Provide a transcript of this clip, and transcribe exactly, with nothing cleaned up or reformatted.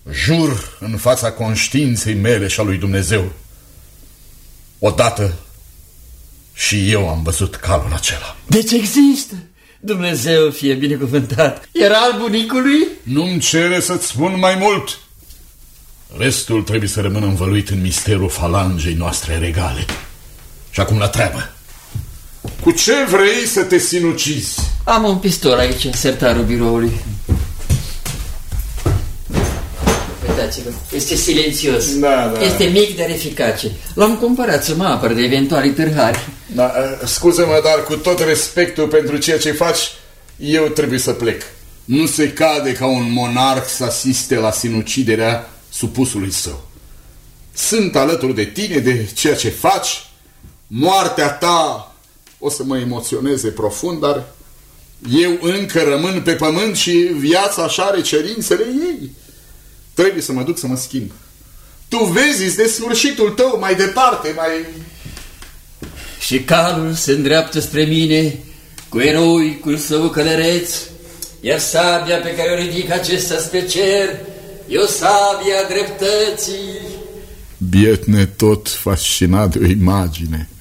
Jur în fața conștiinței mele și a lui Dumnezeu, odată și eu am văzut calul acela. Deci există. Dumnezeu fie binecuvântat. Era al bunicului? Nu-mi cere să-ți spun mai mult. Restul trebuie să rămână învăluit în misterul falangei noastre regale. Și acum la treabă. Cu ce vrei să te sinucizi? Am un pistol aici, în sertarul biroului. Uitați-vă, este silențios. Da, da. Este mic, dar eficace. L-am cumpărat să mă apăr de eventuali târhari. Da, scuză-mă, dar cu tot respectul pentru ceea ce faci, eu trebuie să plec. Nu se cade ca un monarh să asiste la sinuciderea supusului său. Sunt alături de tine, de ceea ce faci. Moartea ta o să mă emoționeze profund, dar eu încă rămân pe pământ și viața așa are cerințele ei. Trebuie să mă duc să mă schimb. Tu vezi de sfârșitul tău mai departe, mai... Și calul se îndreaptă spre mine cu eroicul său călăreț, iar sabia pe care o ridic acesta spre cer e o sabia dreptății. Bietne tot fascinat de o imagine.